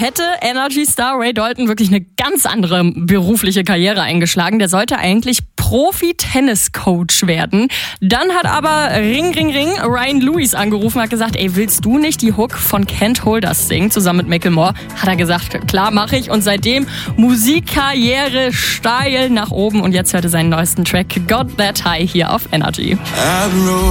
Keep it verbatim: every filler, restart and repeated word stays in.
hätte Energy-Star Ray Dalton wirklich eine ganz andere berufliche Karriere eingeschlagen. Der sollte eigentlich Profi-Tennis-Coach werden. Dann hat aber Ring, Ring, Ring Ryan Lewis angerufen, hat gesagt, ey, willst du nicht die Hook von Can't Hold Us singen, zusammen mit Macklemore? Hat er gesagt, klar, mache ich. Und seitdem Musikkarriere steil nach oben. Und jetzt hört er seinen neuesten Track Got That High hier auf Energy.